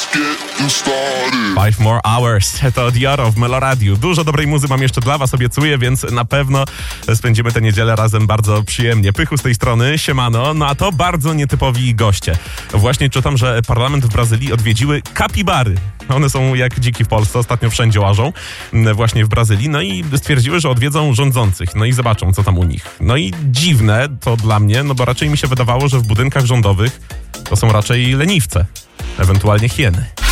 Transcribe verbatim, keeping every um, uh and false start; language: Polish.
Five more hours. To Dioro w Meloradiu. Dużo dobrej muzy mam jeszcze dla was, obiecuję, więc na pewno spędzimy tę niedzielę razem bardzo przyjemnie. Pychu z tej strony, siemano. No a to bardzo nietypowi goście. Właśnie czytam, że parlament w Brazylii odwiedziły kapibary. One są jak dziki w Polsce, ostatnio wszędzie łażą, właśnie w Brazylii. No i stwierdziły, że odwiedzą rządzących. No i zobaczą, co tam u nich. No i dziwne to dla mnie, no bo raczej mi się wydawało, że w budynkach rządowych to są raczej leniwce, ewentualnie hieny.